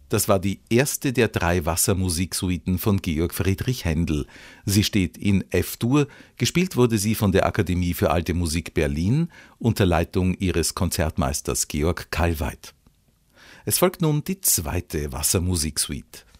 Das war die erste der 3 Wassermusiksuiten von Georg Friedrich Händel. Sie steht in F-Dur, gespielt wurde sie von der Akademie für Alte Musik Berlin unter Leitung ihres Konzertmeisters Georg Kallweit. Es folgt nun die 2. Wassermusiksuite.